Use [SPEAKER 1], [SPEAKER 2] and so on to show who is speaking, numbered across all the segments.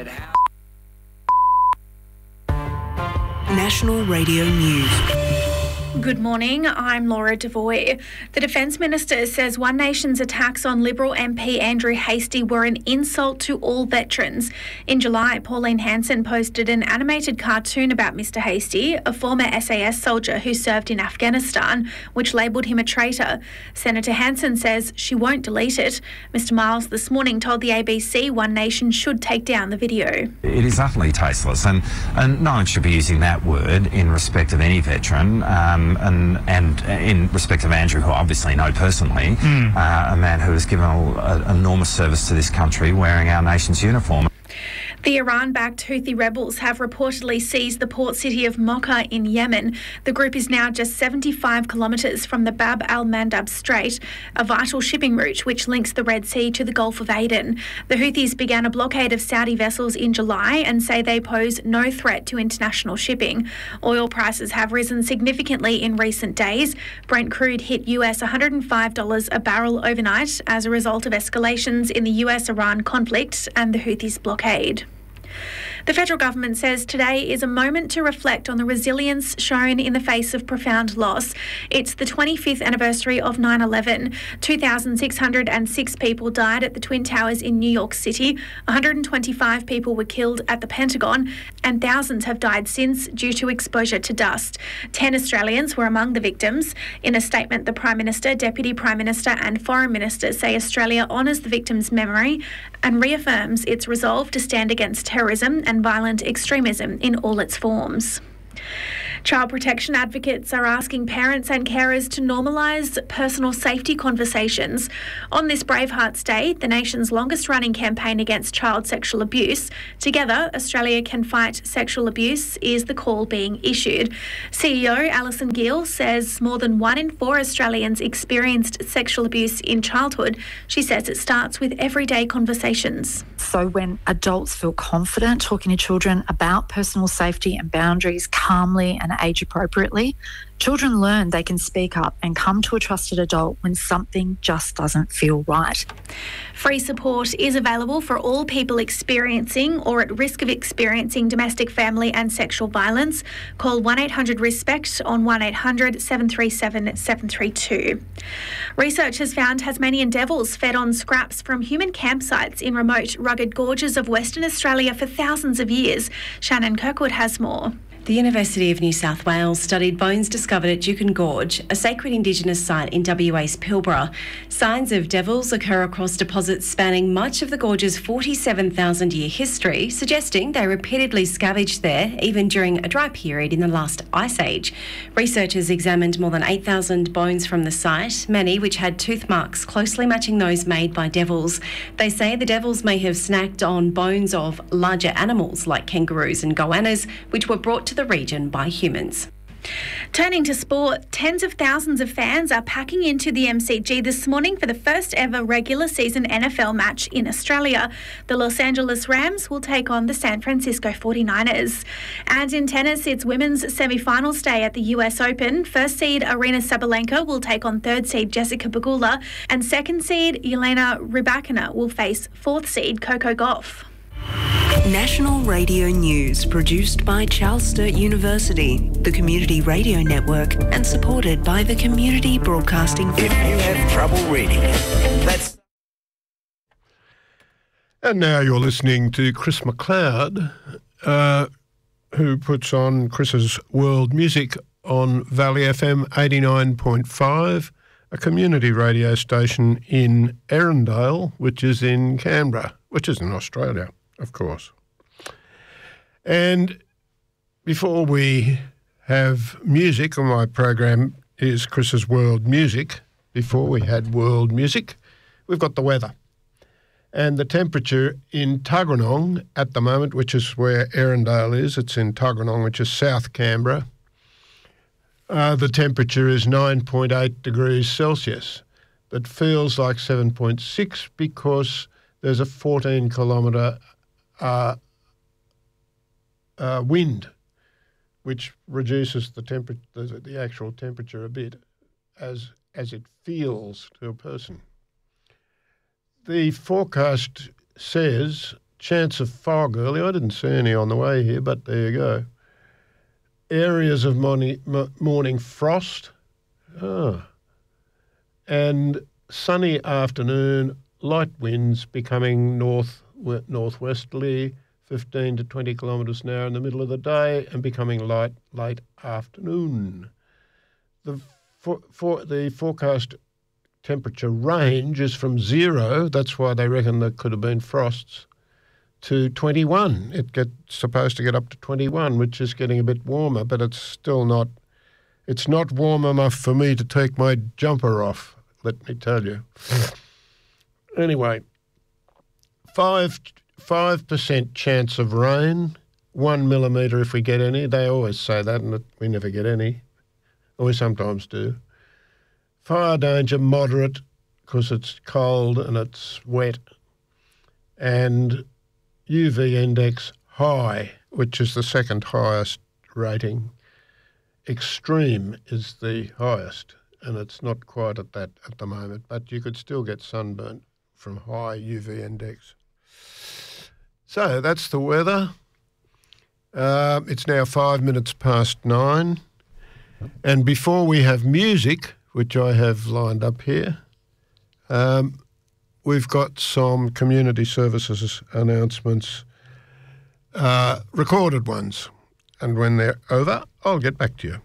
[SPEAKER 1] But how?
[SPEAKER 2] National Radio News.
[SPEAKER 3] Good morning, I'm Laura Devoy. The Defence Minister says One Nation's attacks on Liberal MP Andrew Hastie were an insult to all veterans. In July, Pauline Hanson posted an animated cartoon about Mr Hastie, a former SAS soldier who served in Afghanistan, which labelled him a traitor. Senator Hanson says she won't delete it. Mr Miles this morning told the ABC One Nation should take down the video.
[SPEAKER 4] It is utterly tasteless, and no one should be using that word in respect of any veteran. And in respect of Andrew, who I obviously know personally, a man who has given enormous service to this country wearing our nation's uniform.
[SPEAKER 3] The Iran-backed Houthi rebels have reportedly seized the port city of Mocha in Yemen. The group is now just 75 kilometres from the Bab al-Mandab Strait, a vital shipping route which links the Red Sea to the Gulf of Aden. The Houthis began a blockade of Saudi vessels in July and say they pose no threat to international shipping. Oil prices have risen significantly in recent days. Brent crude hit US $105 a barrel overnight as a result of escalations in the US-Iran conflict and the Houthis' blockade. The federal government says today is a moment to reflect on the resilience shown in the face of profound loss. It's the 25th anniversary of 9/11. 2,606 people died at the Twin Towers in New York City. 125 people were killed at the Pentagon, and thousands have died since due to exposure to dust. 10 Australians were among the victims. In a statement, the Prime Minister, Deputy Prime Minister and Foreign Minister say Australia honours the victims' memory and reaffirms its resolve to stand against terrorism and violent extremism in all its forms. Child protection advocates are asking parents and carers to normalise personal safety conversations. On this Bravehearts Day, the nation's longest-running campaign against child sexual abuse, Together Australia Can Fight Sexual Abuse is the call being issued. CEO Alison Gill says more than 1 in 4 Australians experienced sexual abuse in childhood. She says it starts with everyday conversations.
[SPEAKER 5] So when adults feel confident talking to children about personal safety and boundaries calmly and age appropriately, children learn they can speak up and come to a trusted adult when something just doesn't feel right.
[SPEAKER 3] Free support is available for all people experiencing or at risk of experiencing domestic, family and sexual violence. Call 1-800-RESPECT on 1-800-737-732. Research has found Tasmanian devils fed on scraps from human campsites in remote, rugged gorges of Western Australia for thousands of years. Shannon Kirkwood has more.
[SPEAKER 6] The University of New South Wales studied bones discovered at Juukan Gorge, a sacred Indigenous site in WA's Pilbara. Signs of devils occur across deposits spanning much of the gorge's 47,000-year history, suggesting they repeatedly scavenged there even during a dry period in the last ice age. Researchers examined more than 8,000 bones from the site, many which had tooth marks closely matching those made by devils. They say the devils may have snacked on bones of larger animals like kangaroos and goannas, which were brought to the region by humans.
[SPEAKER 3] Turning to sport, tens of thousands of fans are packing into the MCG this morning for the first ever regular season NFL match in Australia. The Los Angeles Rams will take on the San Francisco 49ers. And in tennis, it's women's semi-finals day at the US Open. First seed Aryna Sabalenka will take on third seed Jessica Pegula, and second seed Jelena Rybakina will face fourth seed Coco Gauff.
[SPEAKER 2] National Radio News, produced by Charles Sturt University, the Community Radio Network, and supported by the Community Broadcasting Foundation.
[SPEAKER 1] If you have trouble reading it, that's...
[SPEAKER 7] And now you're listening to Chris McLeod, who puts on Chris's World Music on Valley FM 89.5, a community radio station in Erindale, which is in Canberra, which is in Australia, of course. And before we have music, on my program is Chris's World Music. Before we had World Music, we've got the weather. And the temperature in Tuggeranong at the moment, which is where Erindale is, it's in Tuggeranong, which is South Canberra. The temperature is 9.8 degrees Celsius. That feels like 7.6 because there's a 14-kilometre wind, which reduces the actual temperature a bit as it feels to a person. The forecast says chance of fog early. I didn't see any on the way here, but there you go. Areas of morning frost. And sunny afternoon, light winds becoming northwesterly, 15 to 20 kilometres an hour in the middle of the day, and becoming light late afternoon. The forecast temperature range is from 0, that's why they reckon there could have been frosts, to 21. It gets supposed to get up to 21, which is getting a bit warmer, but it's still not. It's not warm enough for me to take my jumper off, let me tell you. Anyway, 5% chance of rain, 1 millimetre if we get any. They always say that, and we never get any. Or we sometimes do. Fire danger moderate because it's cold and it's wet. And UV index high, which is the second highest rating. Extreme is the highest, and it's not quite at that at the moment, but you could still get sunburnt from high UV index. So that's the weather. It's now 5 minutes past 9. And before we have music, which I have lined up here, we've got some community services announcements, recorded ones. And when they're over, I'll get back to you.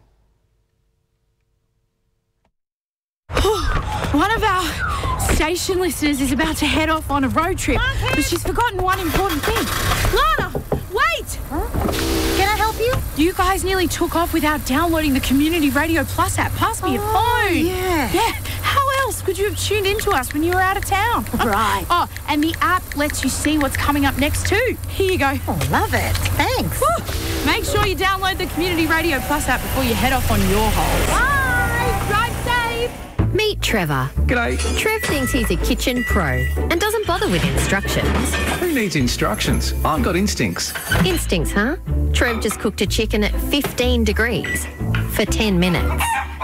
[SPEAKER 8] One of our station listeners is about to head off on a road trip, but she's forgotten one important thing. Lana, wait!
[SPEAKER 9] Huh? Can I help you?
[SPEAKER 8] You guys nearly took off without downloading the Community Radio Plus app. Pass me your phone.
[SPEAKER 9] Yeah.
[SPEAKER 8] Yeah. How else could you have tuned into us when you were out of town?
[SPEAKER 9] Right.
[SPEAKER 8] Oh, and the app lets you see what's coming up next too. Here you go.
[SPEAKER 9] Oh, love it. Thanks.
[SPEAKER 8] Woo. Make sure you download the Community Radio Plus app before you head off on your holes.
[SPEAKER 9] Bye.
[SPEAKER 8] Drive safe.
[SPEAKER 10] Meet Trevor.
[SPEAKER 11] G'day.
[SPEAKER 10] Trev thinks he's a kitchen pro and doesn't bother with instructions.
[SPEAKER 11] Who needs instructions? I've got instincts.
[SPEAKER 10] Instincts, huh? Trev just cooked a chicken at 15 degrees for 10 minutes.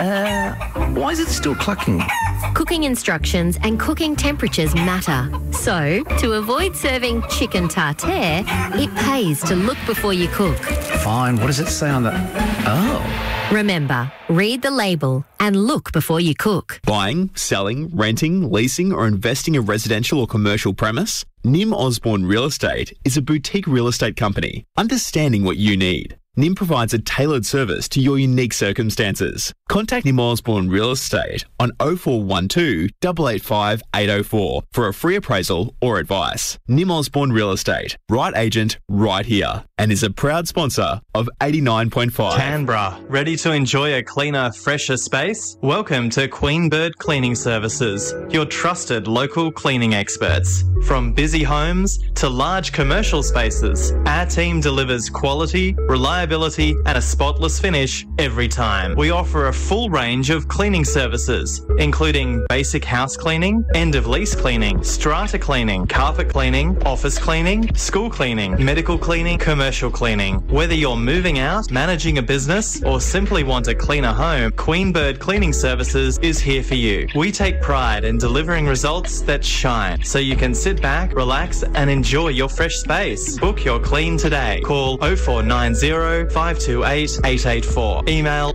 [SPEAKER 11] Why is it still clucking?
[SPEAKER 10] Cooking instructions and cooking temperatures matter. So, to avoid serving chicken tartare, it pays to look before you cook.
[SPEAKER 11] Fine, what does it say on the... Oh.
[SPEAKER 10] Remember, read the label and look before you cook.
[SPEAKER 12] Buying, selling, renting, leasing or investing a residential or commercial premise? Nim Osborne Real Estate is a boutique real estate company, understanding what you need. Nim provides a tailored service to your unique circumstances. Contact Nim Osborne Real Estate on 0412 885 804 for a free appraisal or advice. Nim Osborne Real Estate, right agent, right here, and is a proud sponsor of 89.5.
[SPEAKER 13] Canberra, ready to enjoy a cleaner, fresher space? Welcome to Queen Bird Cleaning Services, your trusted local cleaning experts. From busy homes to large commercial spaces, our team delivers quality, reliability and a spotless finish every time. We offer a full range of cleaning services, including basic house cleaning, end-of-lease cleaning, strata cleaning, carpet cleaning, office cleaning, school cleaning, medical cleaning, commercial cleaning. Whether you're moving out, managing a business, or simply want a cleaner home, Queen Bird Cleaning Services is here for you. We take pride in delivering results that shine, so you can sit back, relax and enjoy your fresh space. Book your clean today. Call 0490 528 884. Email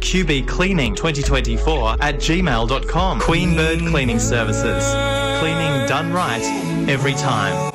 [SPEAKER 13] qbcleaning2024@gmail.com. Queen Bird Cleaning Services. Cleaning done right every time.